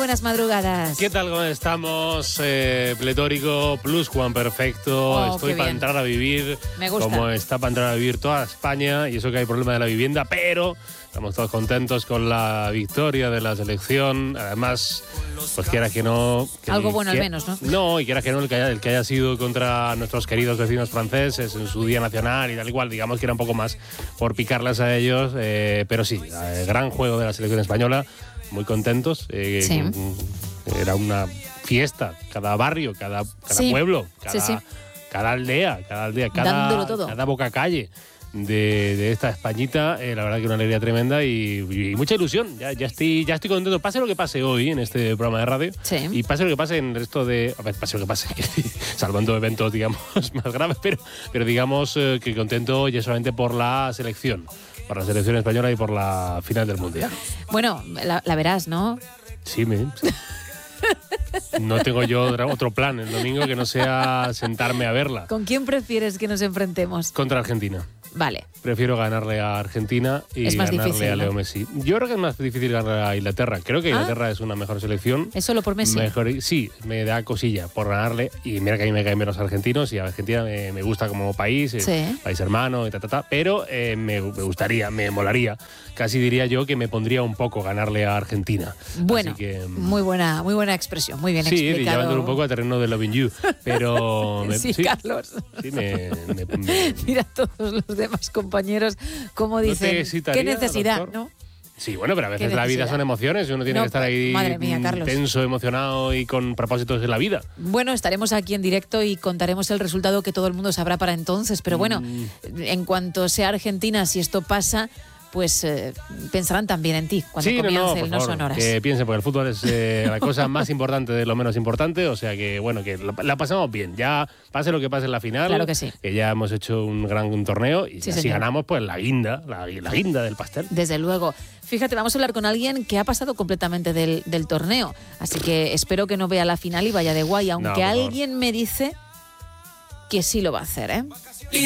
buenas madrugadas. ¿Qué tal? ¿Cómo estamos? Pletórico, plus Juan Perfecto. Estoy para entrar a vivir. Me gusta. Como está para entrar a vivir toda España. Y eso que hay problema de la vivienda, pero estamos todos contentos con la victoria de la selección. Además, pues quieras que no... Algo bueno al menos, ¿no? No, y quieras que no, el que haya sido contra nuestros queridos vecinos franceses en su Día Nacional y tal igual, digamos que era un poco más por picarles a ellos. Pero sí, gran juego de la selección española. Muy contentos. Sí. Era una fiesta, cada barrio, cada sí. pueblo, sí. cada aldea, dándolo todo. cada boca calle de esta Españita. La verdad que una alegría tremenda y mucha ilusión. Ya estoy contento. Pase lo que pase hoy en este programa de radio, sí. y pase lo que pase en el resto de... A ver, pase lo que pase, salvando eventos, digamos, más graves, pero digamos que contento ya solamente por la selección española y por la final del Mundial. Bueno, la verás, ¿no? Sí. No tengo yo otro plan el domingo que no sea sentarme a verla. ¿Con quién prefieres que nos enfrentemos? Contra Argentina. Vale. Prefiero ganarle a Argentina y es más ganarle difícil, a Leo ¿no? Messi. Yo creo que es más difícil ganarle a Inglaterra. Creo que Inglaterra es una mejor selección. ¿Es solo por Messi? Sí, me da cosilla por ganarle. Y mira que a mí me caen bien los argentinos y a Argentina me gusta como país, sí. país hermano y pero me gustaría, me molaría. Casi diría yo que me pondría un poco ganarle a Argentina. Bueno, así que, muy buena expresión, muy bien explicado. Sí, llevándolo un poco a terreno de Loving You. Pero sí, Carlos. Sí, Mira a todos los demás compañeros cómo dicen, qué necesidad, doctor? ¿no? Sí, bueno, pero a veces la vida son emociones y uno tiene que estar ahí madre mía, Carlos. tenso, emocionado y con propósitos en la vida. Bueno, estaremos aquí en directo y contaremos el resultado que todo el mundo sabrá para entonces, pero bueno, en cuanto sea Argentina, si esto pasa, pues pensarán también en ti cuando comience el No Sonoras. Que piensen, porque el fútbol es la cosa más importante de lo menos importante, o sea que bueno, que la pasamos bien, ya pase lo que pase en la final, claro que sí. Que ya hemos hecho un gran torneo y si ganamos, pues la guinda del pastel. Desde luego. Fíjate, vamos a hablar con alguien que ha pasado completamente del torneo, así que espero que no vea la final y vaya de guay, aunque alguien me dice que sí lo va a hacer, ¿eh?